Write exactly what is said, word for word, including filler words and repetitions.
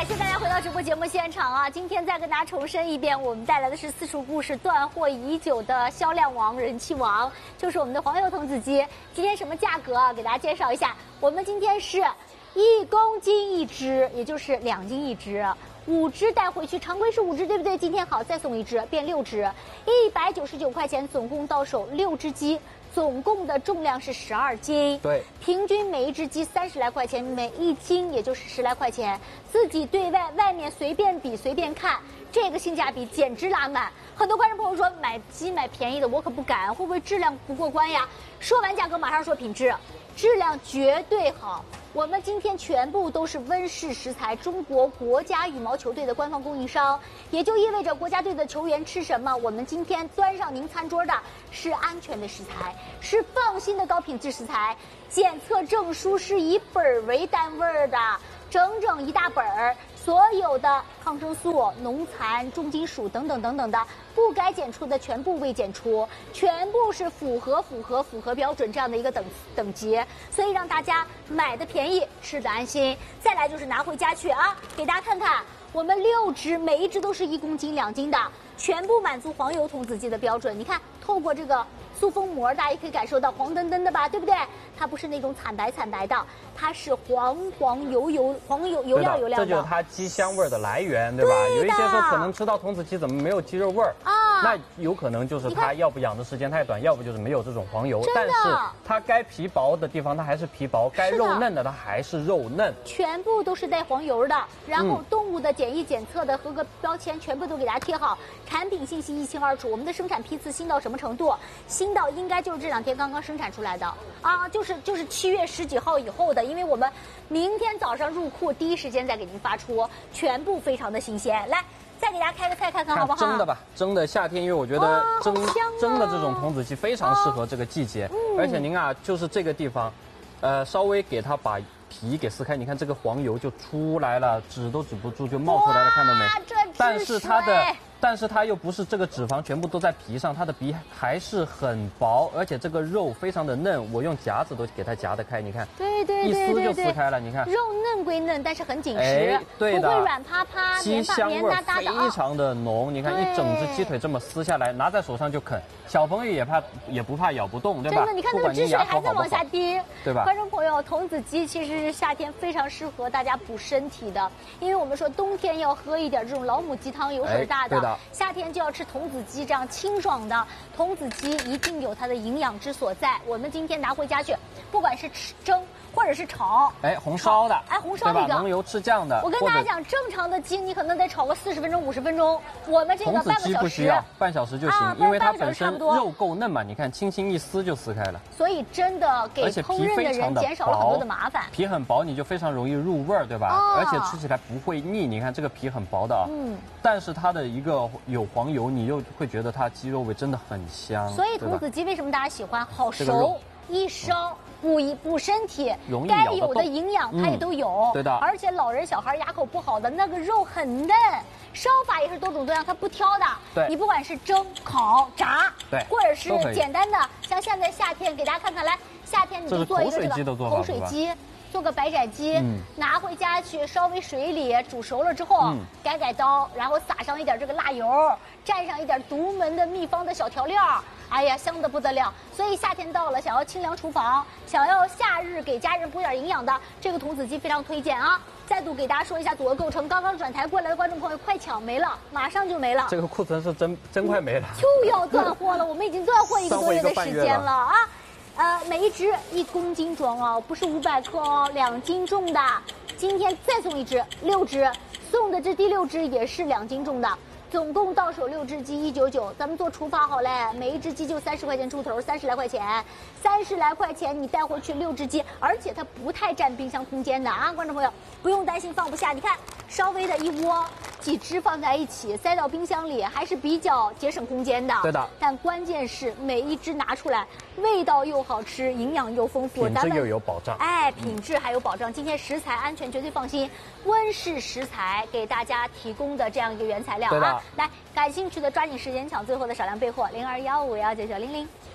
感谢大家回到直播节目现场啊！今天再跟大家重申一遍，我们带来的是私厨故事断货已久的销量王、人气王，就是我们的黄油童子鸡。今天什么价格啊？给大家介绍一下，我们今天是一公斤一只，也就是两斤一只。五只带回去，常规是五只，对不对？今天好，再送一只，变六只，一百九十九块钱，总共到手六只鸡。总共的重量是十二斤， 对，平均每一只鸡三十来块钱，每一斤也就是十来块钱。自己对外外面随便比随便看，这个性价比简直拉满。很多观众朋友说买鸡买便宜的，我可不敢，会不会质量不过关呀？说完价格马上说品质，质量绝对好。我们今天全部都是温室食材，中国国家羽毛球队的官方供应商，也就意味着国家队的球员吃什么，我们今天端上您餐桌的是安全的食材，是放心的高品质食材，检测证书是以本儿为单位的，整整一大本儿。所有的抗生素、农残、重金属等等等等的不该检出的全部未检出，全部是符合符合符合标准这样的一个等等级，所以让大家买的便宜，吃的安心。再来就是拿回家去啊，给大家看看，我们六只，每一只都是一公斤、两斤的，全部满足黄油童子鸡的标准。你看，透过这个塑封膜，大家也可以感受到黄澄澄的吧，对不对？它不是那种惨白惨白的，它是黄黄油油、黄油油亮油亮的。 这就是它鸡香味的来源，对吧？ 对有一些说可能吃到童子鸡怎么没有鸡肉味儿啊？ 那有可能就是它要不养的时间太短，要不就是没有这种黄油。但是它该皮薄的地方它还是皮薄，该肉嫩的它还是肉嫩。 全部都是带黄油的，然后动物的检疫检测的合格标签全部都给大家贴好，产品信息一清二楚。我们的生产批次新到什么程度？新到应该就是这两天刚刚生产出来的啊，就是就是七月十几号以后的，因为我们明天早上入库第一时间再给您发出，全部非常的新鲜。来，再给大家开个菜看看好不好？ 蒸的吧，蒸的夏天，因为我觉得蒸、 啊、 蒸的这种童子鸡非常适合这个季节，嗯、而且您啊，就是这个地方，呃，稍微给它把皮给撕开，你看这个黄油就出来了，止都止不住就冒出来了，看到没？但是它的。但是它又不是这个脂肪全部都在皮上，它的皮还是很薄，而且这个肉非常的嫩，我用夹子都给它夹得开，你看， 对对对对对， 一撕就撕开了，你看， 肉嫩归嫩，但是很紧实， 哎，对的， 不会软趴趴、 鸡香味非常的浓，你看一整只鸡腿这么撕下来，拿在手上就啃，小朋友也怕也不怕咬不动，对吧？ 真的，你看那个汁水还在往下滴， 对吧？ 观众朋友，童子鸡其实是夏天非常适合大家补身体的，因为我们说冬天要喝一点这种老母鸡汤，油水大的， 哎、对的， 夏天就要吃童子鸡这样清爽的。童子鸡一定有它的营养之所在。我们今天拿回家去，不管是吃蒸或者是炒， 哎，红烧的， 哎，红烧那个浓油赤酱的。 我跟大家讲，正常的鸡你可能得炒个四十分钟、五十分钟，我们这个半个小时。 童子鸡不需要，半小时就行， 啊、 因为它本身肉够嫩嘛，你看轻轻一撕就撕开了。 所以真的给烹饪的人减少了很多的麻烦。 皮很薄，你就非常容易入味儿，对吧？啊、而且吃起来不会腻。你看这个皮很薄的啊，嗯，但是它的一个有黄油，你又会觉得它鸡肉味真的很香。 所以童子鸡为什么大家喜欢？好熟，这个、一烧。补一补身体，该有的营养它也都有， 嗯、对的。 而且老人小孩牙口不好的那个肉很嫩，烧法也是多种多样，它不挑的。 对， 你不管是蒸、烤、炸， 对， 或者是简单的，像现在夏天，给大家看看，来，夏天你就做一个这个口水鸡。做个白斩鸡，嗯、拿回家去，稍微水里煮熟了之后，嗯、改改刀，然后撒上一点这个辣油，蘸上一点独门的秘方的小调料，哎呀，香得不得了。所以夏天到了，想要清凉厨房，想要夏日给家人补点营养的，这个童子鸡非常推荐啊！再度给大家说一下组合构成，刚刚转台过来的观众朋友快抢没了，马上就没了。 这个库存是真真快没了， 又要断货了，我们已经断货一个多月的时间了啊！呃，每一只一公斤装哦，不是五百克哦，两斤重的。今天再送一只，六只，送的这第六只也是两斤重的。总共到手六只鸡一九九，咱们做除法好嘞，每一只鸡就三十块钱出头，三十来块钱，三十来块钱你带回去六只鸡，而且它不太占冰箱空间的啊，观众朋友不用担心放不下，你看稍微的一窝。几只放在一起，塞到冰箱里还是比较节省空间的。 对的。 但关键是每一只拿出来，味道又好吃，营养又丰富， 品质又有保障。 哎，品质还有保障。今天食材安全绝对放心，温室食材给大家提供的这样一个原材料啊。来，感兴趣的抓紧时间抢最后的少量备货，零二幺五幺九九零零。